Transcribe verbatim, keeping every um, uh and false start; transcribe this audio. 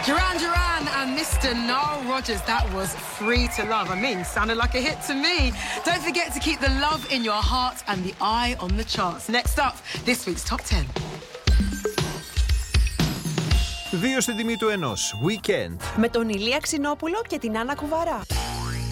Duran Duran and Mister Nile Rodgers, that was Free to Love. I mean, sounded like a hit to me. Don't forget to keep the love in your heart and the eye on the charts. Next up, this week's Top ten. Δύο στην τιμή του ενός. Weekend. Με τον Ηλία Ξινόπουλο και την Άννα Κουβαρά.